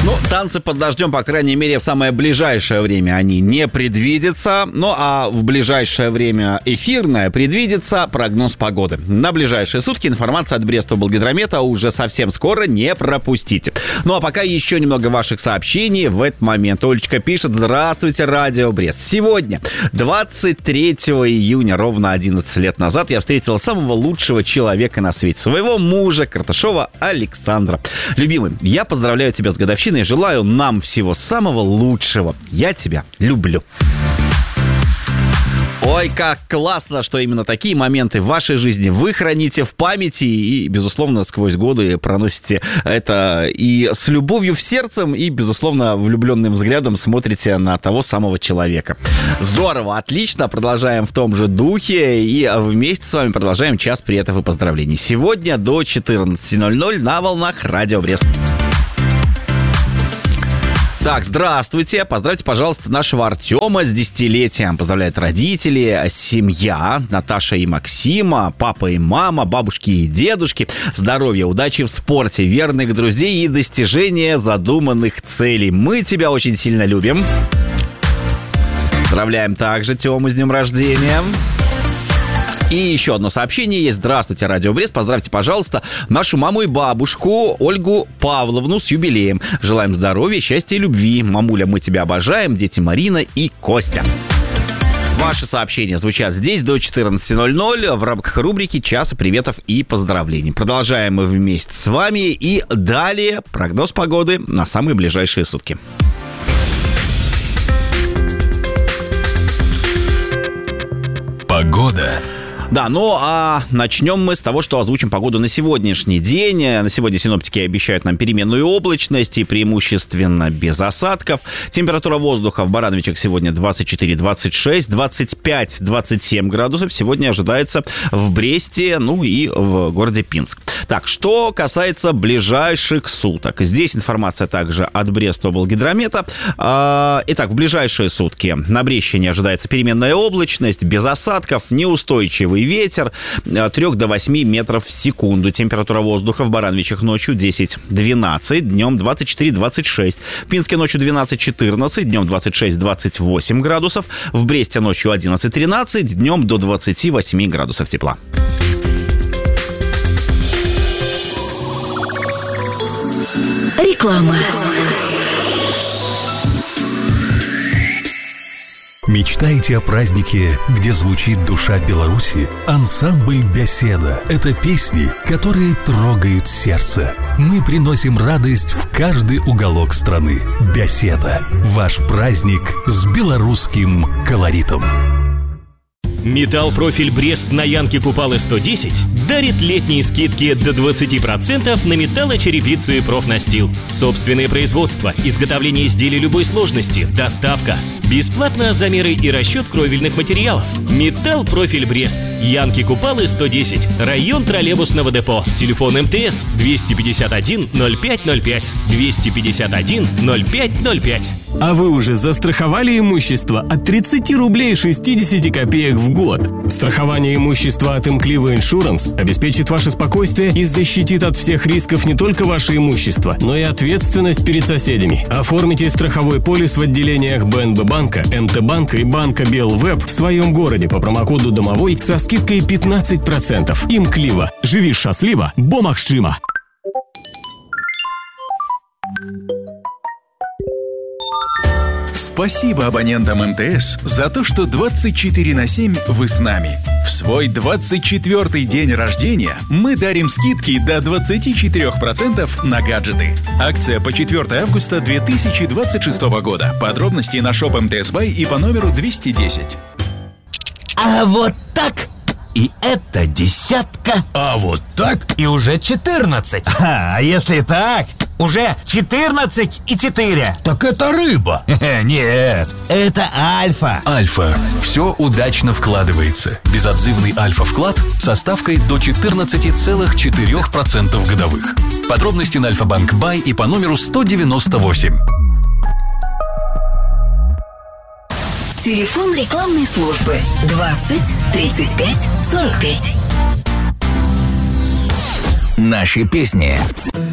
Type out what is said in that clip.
Ну, танцы под дождем, по крайней мере, в самое ближайшее время они не предвидятся. Ну, а в ближайшее время эфирное предвидится прогноз погоды. На ближайшие сутки информация от Брест-Облгидромета уже совсем скоро, не пропустите. Ну, а пока еще немного ваших сообщений в этот момент. Олечка пишет: здравствуйте, Радио Брест. Сегодня, 23 июня, ровно 11 лет назад, я встретила самого лучшего человека на свете, своего мужа, Карташова Александра. Любимый, я поздравляю тебя с годовщиной и желаю нам всего самого лучшего. Я тебя люблю. Ой, как классно, что именно такие моменты в вашей жизни вы храните в памяти и, безусловно, сквозь годы проносите это и с любовью в сердце, и, безусловно, влюбленным взглядом смотрите на того самого человека. Здорово, отлично, продолжаем в том же духе и вместе с вами продолжаем час приветов и поздравлений. Сегодня до 14:00 на волнах Радио Брест. Так, здравствуйте. Поздравьте, пожалуйста, нашего Артема с 10-летием. Поздравляют родители, семья, Наташа и Максима, папа и мама, бабушки и дедушки. Здоровья, удачи в спорте, верных друзей и достижения задуманных целей. Мы тебя очень сильно любим. Поздравляем также Тему с днем рождения. И еще одно сообщение есть. Здравствуйте, Радио Брест. Поздравьте, пожалуйста, нашу маму и бабушку Ольгу Павловну с юбилеем. Желаем здоровья, счастья и любви. Мамуля, мы тебя обожаем. Дети Марина и Костя. Ваши сообщения звучат здесь до 14:00 в рамках рубрики «Часа приветов и поздравлений». Продолжаем мы вместе с вами. И далее прогноз погоды на самые ближайшие сутки. Погода. Да, ну а начнем мы с того, что озвучим погоду на сегодняшний день. На сегодня синоптики обещают нам переменную облачность и преимущественно без осадков. Температура воздуха в Барановичах сегодня 24-26, 25-27 градусов. Сегодня ожидается в Бресте, ну и в городе Пинск. Так, что касается ближайших суток. Здесь информация также от Брест-Облгидромета. Итак, в ближайшие сутки на Брещине ожидается переменная облачность, без осадков, неустойчивый ветер 3 до 8 метров в секунду. Температура воздуха в Барановичах ночью 10-12, днем 24-26. В Пинске ночью 12-14, днем 26-28 градусов. В Бресте ночью 11-13, днем до 28 градусов тепла. Реклама. Мечтаете о празднике, где звучит душа Беларуси? Ансамбль «Беседа» — это песни, которые трогают сердце. Мы приносим радость в каждый уголок страны. «Беседа» — ваш праздник с белорусским колоритом. Металл Профиль Брест на Янке Купалы 110 дарит летние скидки до 20% на металлочерепицу и профнастил. Собственное производство, изготовление изделий любой сложности, доставка. Бесплатно замеры и расчет кровельных материалов. Металл Профиль Брест. Янки Купалы 110. Район троллейбусного депо. Телефон МТС 251 0505. 251 0505. А вы уже застраховали имущество от 30 рублей 60 копеек в год? Страхование имущества от М-Клива Иншуранс обеспечит ваше спокойствие и защитит от всех рисков не только ваше имущество, но и ответственность перед соседями. Оформите страховой полис в отделениях БНБ банка, МТ банка и банка Белвеб в своем городе по промокоду «Домовой» со скидкой 15%. М-Клива. Живи счастливо, бо магчима. Спасибо абонентам МТС за то, что 24/7 вы с нами. В свой 24-й день рождения мы дарим скидки до 24% на гаджеты. Акция по 4 августа 2026 года. Подробности на Shop МТС Бай и по номеру 210. А вот так... И это десятка. А вот так и уже 14. А если так, уже 14 и 4. Так это рыба. Нет, это альфа. Альфа. Все удачно вкладывается. Безотзывный альфа-вклад со ставкой до 14,4% годовых. Подробности на Альфа-Банк Бай и по номеру 198. Телефон рекламной службы 20 35 45. Наши песни.